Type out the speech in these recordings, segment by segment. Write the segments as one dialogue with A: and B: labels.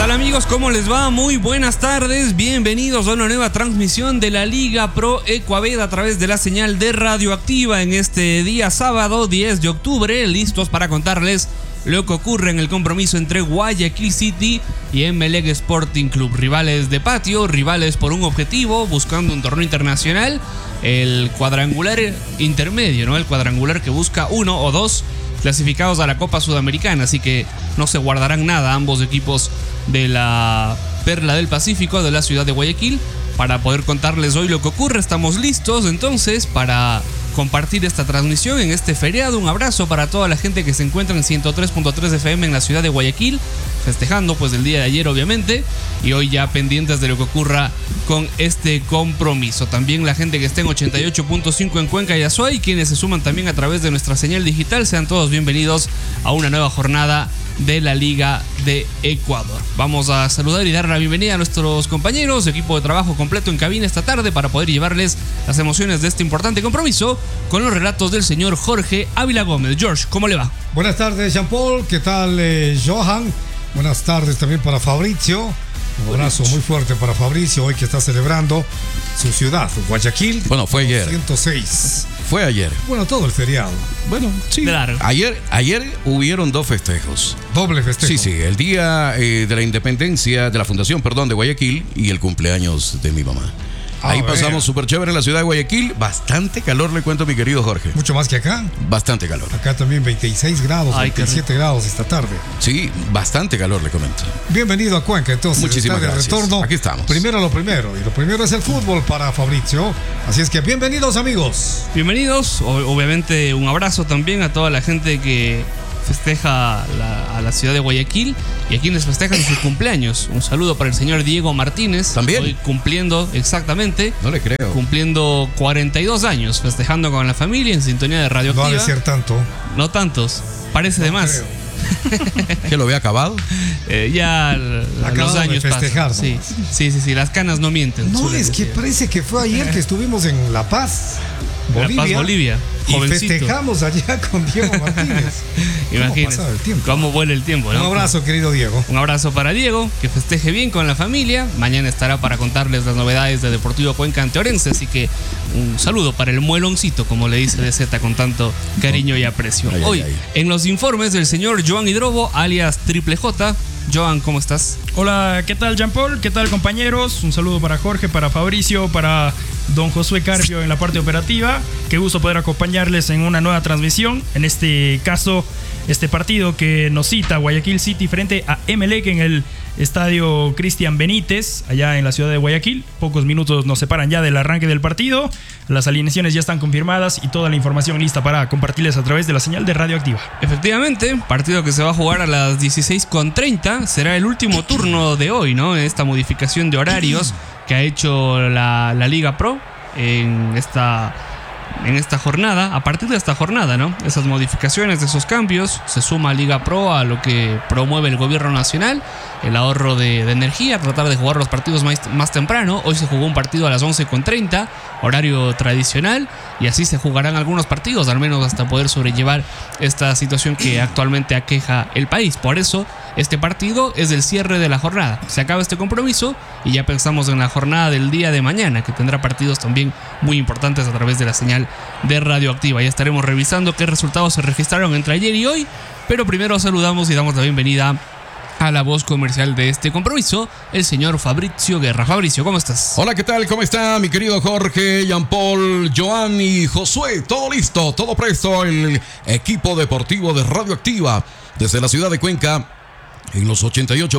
A: tal amigos? ¿Cómo les va? Muy buenas tardes, bienvenidos a una nueva transmisión de la Liga Pro Ecuaveda a través de la señal de Radioactiva en este día sábado 10 de octubre, listos para contarles lo que ocurre en el compromiso entre Guayaquil City y Emelec Sporting Club. Rivales de patio, rivales por un objetivo, buscando un torneo internacional, el cuadrangular intermedio, ¿no? El cuadrangular que busca uno o dos clasificados a la Copa Sudamericana, así que no se guardarán nada ambos equipos de la Perla del Pacífico, de la ciudad de Guayaquil, para poder contarles hoy lo que ocurre. Estamos listos entonces para compartir esta transmisión en este feriado. Un abrazo para toda la gente que se encuentra en 103.3 FM en la ciudad de Guayaquil, festejando pues el día de ayer obviamente, y hoy ya pendientes de lo que ocurra con este compromiso. También la gente que está en 88.5 en Cuenca y Azuay, quienes se suman también a través de nuestra señal digital, sean todos bienvenidos a una nueva jornada de la Liga de Ecuador. Vamos a saludar y dar la bienvenida a nuestros compañeros, equipo de trabajo completo en cabina esta tarde para poder llevarles las emociones de este importante compromiso con los relatos del señor Jorge Ávila Gómez. George, ¿cómo le va?
B: Buenas tardes, Jean-Paul. ¿Qué tal, Johan? Buenas tardes también para Fabricio. Un abrazo muy fuerte para Fabricio, hoy que está celebrando su ciudad, Guayaquil.
C: Bueno, fue ayer.
B: 106.
C: Fue ayer.
B: Bueno, todo el feriado.
C: Bueno, sí.
A: Claro.
C: Ayer hubieron dos festejos.
B: Doble festejo.
C: Sí, el día de la independencia, de la fundación, perdón, de Guayaquil, y el cumpleaños de mi mamá. Ahí pasamos súper chévere en la ciudad de Guayaquil. Bastante calor, le cuento, mi querido Jorge.
B: Mucho más que acá.
C: Bastante calor.
B: Acá también 26 grados, 27 grados esta tarde.
C: Sí, bastante calor, le comento.
B: Bienvenido a Cuenca, entonces.
C: Muchísimas gracias.
B: Retorno.
C: Aquí estamos.
B: Primero lo primero, y lo primero es el fútbol para Fabricio. Así es que bienvenidos, amigos.
A: Bienvenidos, obviamente un abrazo también a toda la gente que festeja a la ciudad de Guayaquil y a quienes festejan sus cumpleaños. Un saludo para el señor Diego Martínez.
C: También.
A: Hoy cumpliendo, exactamente.
C: No le creo.
A: Cumpliendo 42 años, festejando con la familia en sintonía de Radioactiva.
B: No ha de ser tanto.
A: No tantos, parece de más.
C: ¿Que lo había acabado?
A: Ya los años
B: de festejar,
A: pasan. Sí, las canas no mienten.
B: No, es que parece que fue ayer que estuvimos en La Paz, Bolivia.
A: La Paz, Bolivia.
B: Y
A: Jovencito.
B: festejamos allá con Diego Martínez.
A: Imagínense cómo vuela el tiempo, ¿no?
B: Un abrazo, querido Diego.
A: Un abrazo para Diego, que festeje bien con la familia. Mañana estará para contarles las novedades de Deportivo Cuenca ante Orense, así que un saludo para el mueloncito, como le dice DZ con tanto cariño y aprecio. Hoy, en los informes del señor Joan Hidrobo, alias Triple J. Joan, ¿cómo estás?
D: Hola, ¿qué tal, Jean-Paul? ¿Qué tal, compañeros? Un saludo para Jorge, para Fabricio, para don Josué Carpio en la parte operativa. Qué gusto poder acompañarles en una nueva transmisión. En este caso, este partido que nos cita Guayaquil City frente a Emelec en el estadio Cristian Benítez, allá en la ciudad de Guayaquil. Pocos minutos nos separan ya del arranque del partido. Las alineaciones ya están confirmadas y toda la información lista para compartirles a través de la señal de Radioactiva.
A: Efectivamente, partido que se va a jugar a las 16:30. Será el último turno de hoy, ¿no? Esta modificación de horarios que ha hecho la Liga Pro en esta jornada. A partir de esta jornada, ¿no? Esas modificaciones, esos cambios, se suma Liga Pro a lo que promueve el gobierno nacional, el ahorro de energía, tratar de jugar los partidos más temprano. Hoy se jugó un partido a las 11:30, horario tradicional, y así se jugarán algunos partidos, al menos hasta poder sobrellevar esta situación que actualmente aqueja el país. Por eso, este partido es el cierre de la jornada. Se acaba este compromiso y ya pensamos en la jornada del día de mañana, que tendrá partidos también muy importantes a través de la señal de Radioactiva. Ya estaremos revisando qué resultados se registraron entre ayer y hoy, pero primero saludamos y damos la bienvenida a la voz comercial de este compromiso, el señor Fabricio Guerra. Fabricio, ¿cómo estás?
C: Hola, ¿qué tal? ¿Cómo está mi querido Jorge, Jean-Paul, Joan y Josué? Todo listo, todo presto, el equipo deportivo de Radioactiva desde la ciudad de Cuenca en los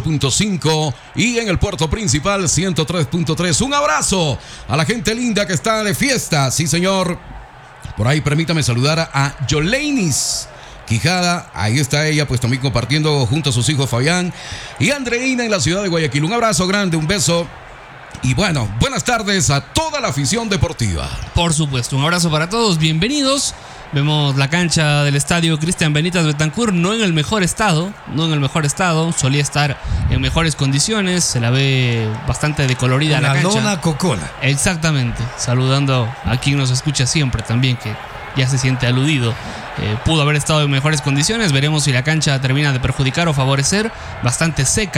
C: 88.5 y en el puerto principal 103.3. Un abrazo a la gente linda que está de fiesta, sí señor. Por ahí permítame saludar a Yoleinis Quijada, ahí está ella, pues también compartiendo junto a sus hijos Fabián y Andreina en la ciudad de Guayaquil. Un abrazo grande, un beso. Y bueno, buenas tardes a toda la afición deportiva.
A: Por supuesto, un abrazo para todos, bienvenidos. Vemos la cancha del estadio Cristian Benítez Betancourt, no en el mejor estado, solía estar en mejores condiciones, se la ve bastante decolorida la cancha.
B: La lona Cocola.
A: Exactamente, saludando a quien nos escucha siempre también, que ya se siente aludido. Pudo haber estado en mejores condiciones, veremos si la cancha termina de perjudicar o favorecer. Bastante seca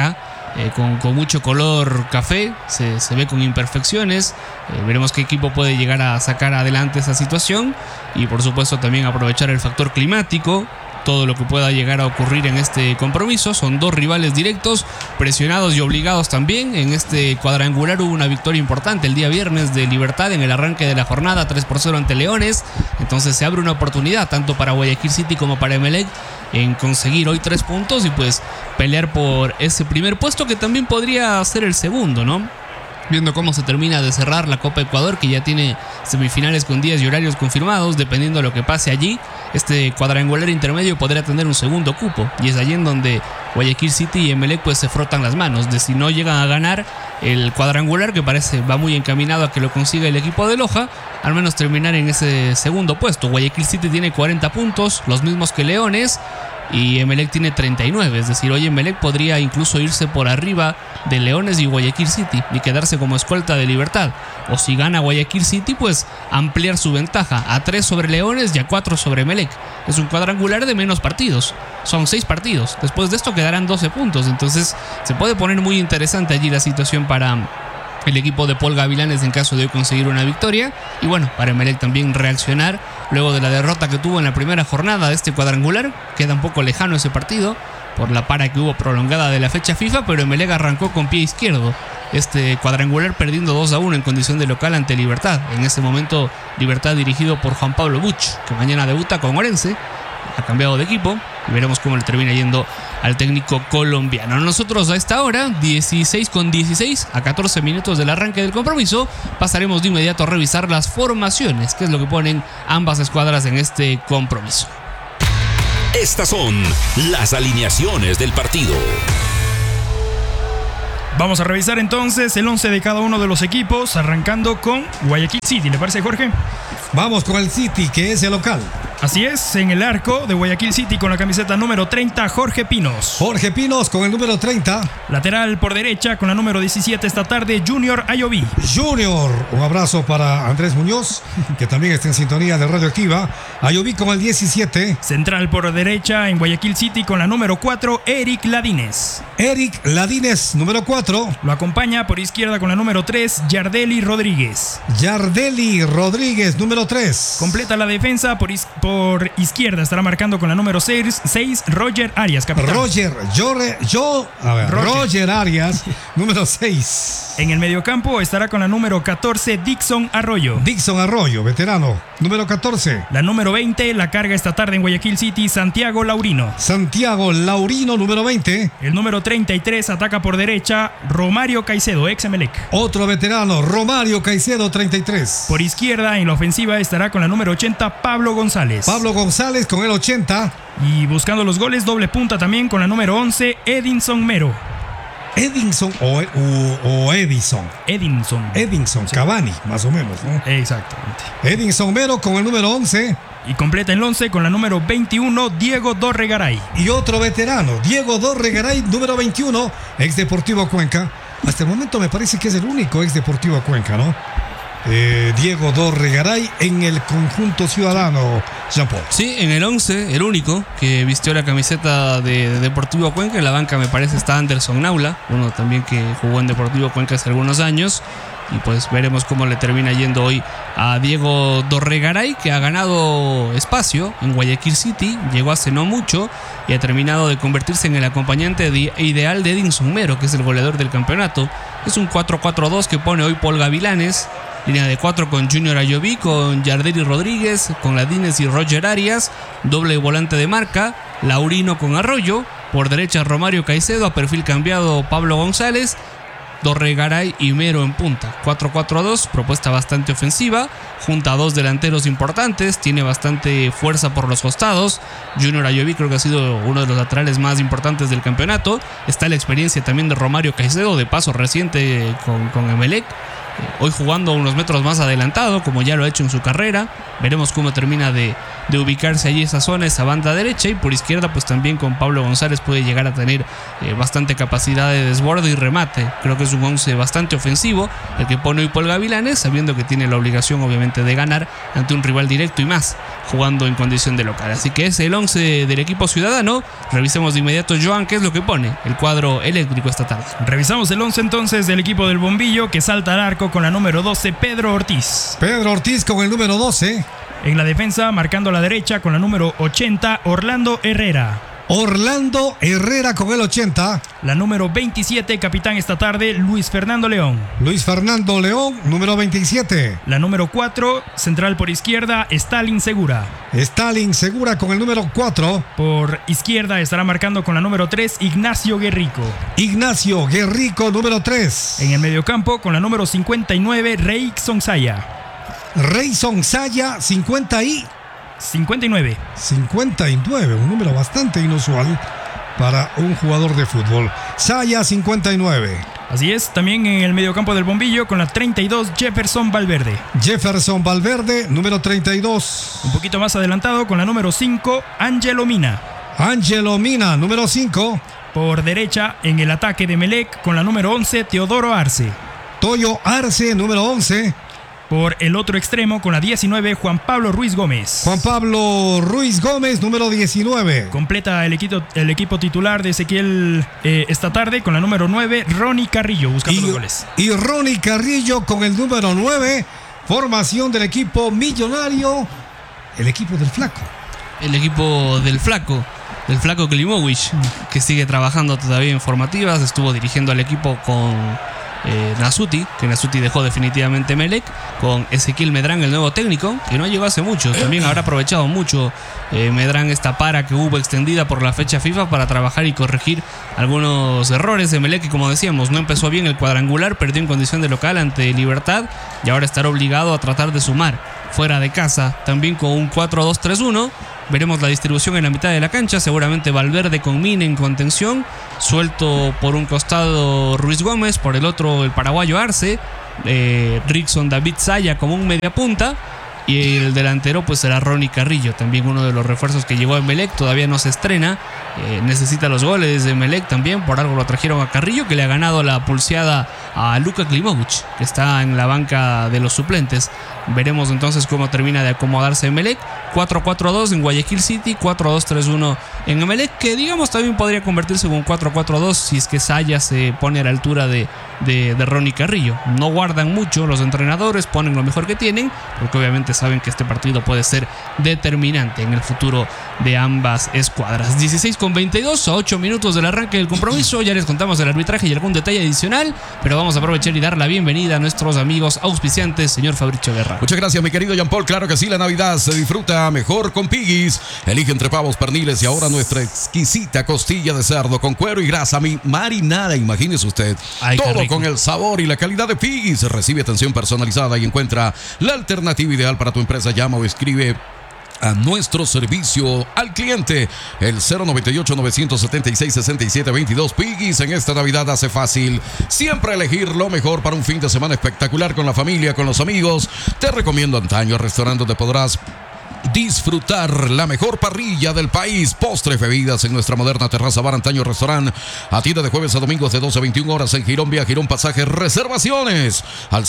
A: con mucho color café, se ve con imperfecciones. Veremos qué equipo puede llegar a sacar adelante esa situación y por supuesto también aprovechar el factor climático, todo lo que pueda llegar a ocurrir en este compromiso. Son dos rivales directos, presionados y obligados también. En este cuadrangular hubo una victoria importante el día viernes de Libertad en el arranque de la jornada, 3-0 ante Leones. Entonces se abre una oportunidad tanto para Guayaquil City como para Emelec en conseguir hoy 3 puntos y pues pelear por ese primer puesto que también podría ser el segundo, ¿no? Viendo cómo se termina de cerrar la Copa Ecuador, que ya tiene semifinales con días y horarios confirmados, dependiendo de lo que pase allí, este cuadrangular intermedio podría tener un segundo cupo, y es allí en donde Guayaquil City y Emelec pues se frotan las manos, de si no llegan a ganar el cuadrangular, que parece va muy encaminado a que lo consiga el equipo de Loja, al menos terminar en ese segundo puesto. Guayaquil City tiene 40 puntos, los mismos que Leones, y Emelec tiene 39, es decir, hoy Emelec podría incluso irse por arriba de Leones y Guayaquil City y quedarse como escolta de Libertad, o si gana Guayaquil City pues ampliar su ventaja a 3 sobre Leones y a 4 sobre Emelec. Es un cuadrangular de menos partidos, son 6 partidos, después de esto quedarán 12 puntos, entonces se puede poner muy interesante allí la situación para el equipo de Paul Gavilanes en caso de hoy conseguir una victoria, y bueno, para Emelec también reaccionar luego de la derrota que tuvo en la primera jornada de este cuadrangular. Queda un poco lejano ese partido por la para que hubo prolongada de la fecha FIFA, pero Emelec arrancó con pie izquierdo este cuadrangular perdiendo 2-1 en condición de local ante Libertad. En ese momento Libertad dirigido por Juan Pablo Buch, que mañana debuta con Orense, ha cambiado de equipo y veremos cómo le termina yendo al técnico colombiano. Nosotros a esta hora, 16:16, a 14 minutos del arranque del compromiso, pasaremos de inmediato a revisar las formaciones, que es lo que ponen ambas escuadras en este compromiso.
E: Estas son las alineaciones del partido.
D: Vamos a revisar entonces el 11 de cada uno de los equipos, arrancando con Guayaquil City. ¿Le parece, Jorge?
B: Vamos con el City, que es el local.
D: Así es, en el arco de Guayaquil City con la camiseta número 30, Jorge Pinos.
B: Jorge Pinos con el número 30.
D: Lateral por derecha con la número 17 esta tarde, Junior Ayoví.
B: Junior, un abrazo para Andrés Muñoz, que también está en sintonía de Radioactiva. Ayoví con el 17.
D: Central por derecha en Guayaquil City con la número 4, Eric Ladines.
B: Eric Ladines, número 4.
D: Lo acompaña por izquierda con la número 3, Yardeli Rodríguez.
B: Yardeli Rodríguez, número 3.
D: Completa la defensa por izquierda, estará marcando con la número 6, Roger Arias, capitán.
B: Roger Arias, número 6.
D: En el mediocampo estará con la número 14, Dixon Arroyo.
B: Dixon Arroyo, veterano, número 14.
D: La número 20, la carga esta tarde en Guayaquil City, Santiago Laurino.
B: Santiago Laurino, número 20.
D: El número 33 ataca por derecha, Romario Caicedo, ex Emelec.
B: Otro veterano, Romario Caicedo, 33.
D: Por izquierda, en la ofensiva, estará con la número 80, Pablo González.
B: Pablo González con el 80.
D: Y buscando los goles, doble punta también con la número 11, Edinson Mero.
B: Edinson o Edison. Edinson, sí. Cavani, más o menos, ¿no?
D: Exactamente.
B: Edinson Mero con el número 11.
D: Y completa el 11 con la número 21, Diego Dorregaray.
B: Y otro veterano, Diego Dorregaray, número 21, ex Deportivo Cuenca. Hasta el momento me parece que es el único ex Deportivo Cuenca, ¿no? Diego Dorregaray en el conjunto ciudadano, Jean-Paul.
A: Sí, en el 11, el único que vistió la camiseta de Deportivo Cuenca. En la banca me parece está Anderson Naula, uno también que jugó en Deportivo Cuenca hace algunos años. Y pues veremos cómo le termina yendo hoy a Diego Dorregaray, que ha ganado espacio en Guayaquil City, llegó hace no mucho y ha terminado de convertirse en el acompañante ideal de Edinson Mero, que es el goleador del campeonato. Es un 4-4-2 que pone hoy Paul Gavilanes. Línea de 4 con Junior Ayoví, con Yardeli Rodríguez, con Ladines y Roger Arias. Doble volante de marca, Laurino con Arroyo. Por derecha Romario Caicedo, a perfil cambiado Pablo González. Dorregaray y Mero en punta. 4-4-2, propuesta bastante ofensiva. Junta a dos delanteros importantes, tiene bastante fuerza por los costados. Junior Ayoví creo que ha sido uno de los laterales más importantes del campeonato. Está la experiencia también de Romario Caicedo, de paso reciente con Emelec. Hoy jugando unos metros más adelantado, como ya lo ha hecho en su carrera. Veremos cómo termina de de ubicarse allí esa zona, esa banda derecha, y por izquierda pues también con Pablo González puede llegar a tener bastante capacidad de desborde y remate. Creo que es un 11 bastante ofensivo el que pone hoy Paul Gavilanes, sabiendo que tiene la obligación obviamente de ganar ante un rival directo y más jugando en condición de local. Así que es el 11 del equipo ciudadano. Revisemos de inmediato, Joan, qué es lo que pone el cuadro eléctrico esta tarde.
D: Revisamos el 11 entonces del equipo del Bombillo, que salta al arco con la número 12, Pedro Ortiz.
B: Pedro Ortiz con el número 12.
D: En la defensa, marcando a la derecha con la número 80, Orlando Herrera.
B: Orlando Herrera con el 80.
D: La número 27, capitán esta tarde, Luis Fernando León.
B: Luis Fernando León, número 27.
D: La número 4, central por izquierda, Stalin Segura.
B: Stalin Segura con el número 4.
D: Por izquierda estará marcando con la número 3, Ignacio Guerrico.
B: Ignacio Guerrico, número 3.
D: En el mediocampo, con la número 59, Reyson Saya.
B: Reyson Saya,
D: 59.
B: 59, un número bastante inusual para un jugador de fútbol. Saya, 59.
D: Así es, también en el mediocampo del Bombillo con la 32, Jefferson Valverde.
B: Jefferson Valverde, número 32.
D: Un poquito más adelantado con la número 5, Ángelo Mina.
B: Ángelo Mina, número 5.
D: Por derecha en el ataque de Melec con la número 11, Teodoro Arce.
B: Toyo Arce, número 11.
D: Por el otro extremo con la 19, Juan Pablo Ruiz Gómez.
B: Juan Pablo Ruiz Gómez, número 19.
D: Completa el equipo titular de Ezequiel esta tarde con la número 9, Ronnie Carrillo, buscando los goles.
B: Y Ronnie Carrillo con el número 9. Formación del equipo millonario. El equipo del Flaco.
A: El equipo del Flaco Klimovic, que sigue trabajando todavía en formativas. Estuvo dirigiendo al equipo con Nasuti, que Nasuti dejó definitivamente Melec, con Ezequiel Medrán, el nuevo técnico, que no llegó hace mucho. También habrá aprovechado mucho Medrán esta para que hubo extendida por la fecha FIFA para trabajar y corregir algunos errores de Melec, que como decíamos, no empezó bien el cuadrangular, perdió en condición de local ante Libertad y ahora estará obligado a tratar de sumar fuera de casa, también con un 4-2-3-1. Veremos la distribución en la mitad de la cancha. Seguramente Valverde con Mina en contención. Suelto por un costado Ruiz Gómez, por el otro el paraguayo Arce. Rickson David Saya como un mediapunta. Y el delantero pues será Ronnie Carrillo, también uno de los refuerzos que llegó a Melec. Todavía no se estrena, necesita los goles de Melec también. Por algo lo trajeron a Carrillo, que le ha ganado la pulseada a Luka Klimovic, que está en la banca de los suplentes. Veremos entonces cómo termina de acomodarse Melec. 4-4-2 en Guayaquil City, 4-2-3-1 en Emelec, que digamos también podría convertirse en un 4-4-2 si es que Saya se pone a la altura de Ronnie Carrillo. No guardan mucho los entrenadores, ponen lo mejor que tienen, porque obviamente saben que este partido puede ser determinante en el futuro de ambas escuadras. 16:22, a 8 minutos del arranque del compromiso. Ya les contamos el arbitraje y algún detalle adicional, pero vamos a aprovechar y dar la bienvenida a nuestros amigos auspiciantes. Señor Fabricio Guerra.
C: Muchas gracias, mi querido Jean Paul. Claro que sí, la Navidad se disfruta mejor con Piggy's. Elige entre pavos, perniles y ahora nuestra exquisita costilla de cerdo con cuero y grasa marinada. Imagínese usted.
A: Ay,
C: todo con el sabor y la calidad de Piggy's. Recibe atención personalizada y encuentra la alternativa ideal para tu empresa. Llama o escribe a nuestro servicio al cliente, el 098-976-6722. Piggy's en esta Navidad hace fácil siempre elegir lo mejor para un fin de semana espectacular con la familia, con los amigos. Te recomiendo Antaño Restaurante, donde podrás disfrutar la mejor parrilla del país, postres, bebidas en nuestra moderna terraza bar Antaño Restaurant. Atiende de jueves a domingos de 12 a 21 horas en Girón, vía Girón Pasaje. Reservaciones al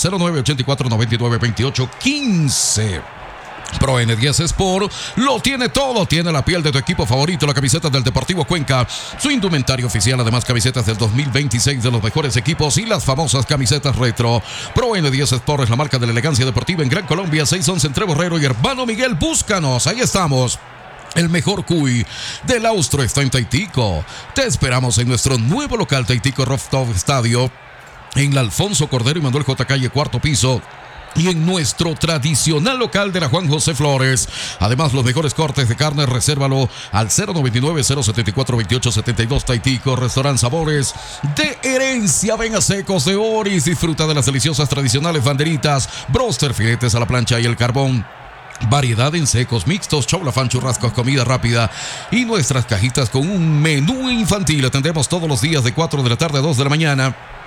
C: 0984-9928-15. Pro N10 Sport lo tiene todo, tiene la piel de tu equipo favorito, la camiseta del Deportivo Cuenca, su indumentario oficial, además camisetas del 2026 de los mejores equipos y las famosas camisetas retro. Pro N10 Sport es la marca de la elegancia deportiva en Gran Colombia, 611 entre Borrero y Hermano Miguel. Búscanos, ahí estamos. El mejor cuy del Austro está en Taitico. Te esperamos en nuestro nuevo local Taitico Rooftop Estadio, en la Alfonso Cordero y Manuel J. Calle, cuarto piso. Y en nuestro tradicional local de la Juan José Flores. Además, los mejores cortes de carne, resérvalo al 099-074-2872. Taitico, restaurante Sabores de Herencia. Ven a Secos de Oris. Disfruta de las deliciosas tradicionales banderitas, broster, filetes a la plancha y el carbón. Variedad en secos, mixtos, chaulafán, churrascos, comida rápida y nuestras cajitas con un menú infantil. Atendemos todos los días de 4 de la tarde a 2 de la mañana.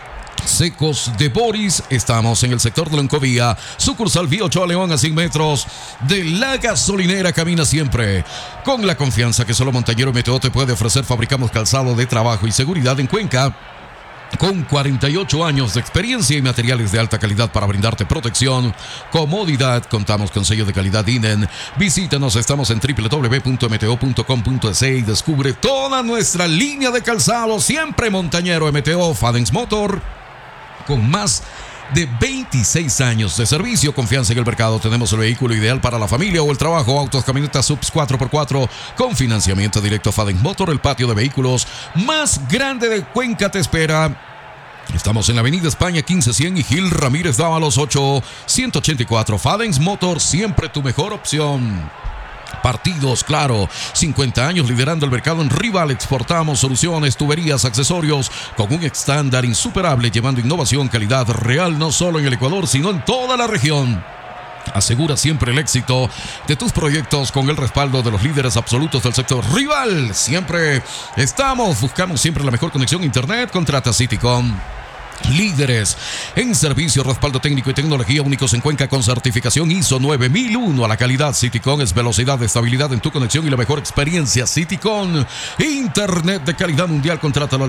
C: Secos de Boris. Estamos en el sector de Loncovía, sucursal Vía Ochoa León, a 100 metros de la gasolinera. Camina siempre con la confianza que solo Montañero Meteo te puede ofrecer. Fabricamos calzado de trabajo y seguridad en Cuenca, con 48 años de experiencia y materiales de alta calidad para brindarte protección, comodidad. Contamos con sello de calidad INEN. Visítanos, estamos en www.meteo.com.es y descubre toda nuestra línea de calzado. Siempre Montañero Meteo. Fadens Motor, con más de 26 años de servicio, confianza en el mercado. Tenemos el vehículo ideal para la familia o el trabajo. Autos, camionetas, subs 4x4 con financiamiento directo. Fadens Motor, el patio de vehículos más grande de Cuenca te espera. Estamos en la Avenida España 1500 y Gil Ramírez Dávalos 8184. Fadens Motor, siempre tu mejor opción. Partidos, claro, 50 años liderando el mercado en Rival. Exportamos soluciones, tuberías, accesorios con un estándar insuperable, llevando innovación, calidad real, no solo en el Ecuador, sino en toda la región. Asegura siempre el éxito de tus proyectos con el respaldo de los líderes absolutos del sector. Rival, siempre buscamos siempre la mejor conexión a internet. Contrata Citycom. Líderes en servicio, respaldo técnico y tecnología, únicos en Cuenca, con certificación ISO 9001 a la calidad. Citycom es velocidad, estabilidad en tu conexión y la mejor experiencia. Citycom, internet de calidad mundial. Contrátalo al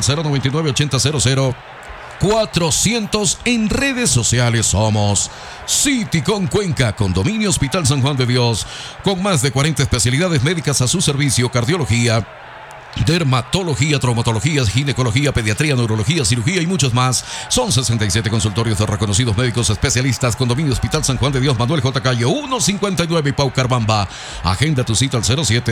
C: 099-800-400. En redes sociales somos Citycom Cuenca. Condominio Hospital San Juan de Dios, con más de 40 especialidades médicas a su servicio: cardiología, dermatología, traumatología, ginecología, pediatría, neurología, cirugía y muchos más. Son 67 consultorios de reconocidos médicos especialistas. Condominio Hospital San Juan de Dios, Manuel J. Calle 159 y Paucarbamba. Agenda tu cita al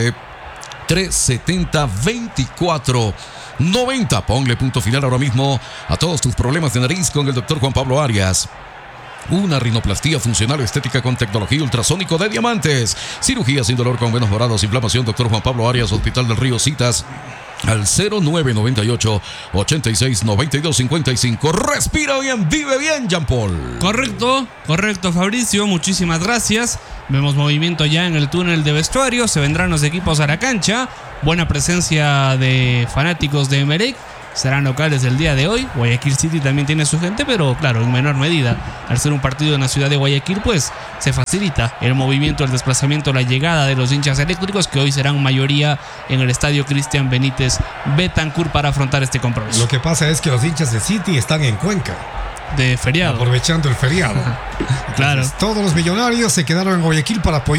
C: 07-370-2490. Ponle punto final ahora mismo a todos tus problemas de nariz con el doctor Juan Pablo Arias. Una rinoplastía funcional estética con tecnología ultrasónico de diamantes. Cirugía sin dolor con venos morados, inflamación. Doctor Juan Pablo Arias, Hospital del Río. Citas al 0998-869255. Respira bien, vive bien, Jean Paul.
A: Correcto, Fabricio, muchísimas gracias. Vemos movimiento ya en el túnel de vestuario. Se vendrán los equipos a la cancha. Buena presencia de fanáticos de Emelec. Serán locales el día de hoy. Guayaquil City también tiene su gente, pero claro, en menor medida. Al ser un partido en la ciudad de Guayaquil, pues se facilita el movimiento, el desplazamiento, la llegada de los hinchas eléctricos, que hoy serán mayoría en el estadio Cristian Benítez Betancur para afrontar este compromiso.
B: Lo que pasa es que los hinchas de City están en Cuenca,
A: de feriado,
B: aprovechando el feriado.
A: Claro.
B: Entonces, todos los millonarios se quedaron en Guayaquil para apoyar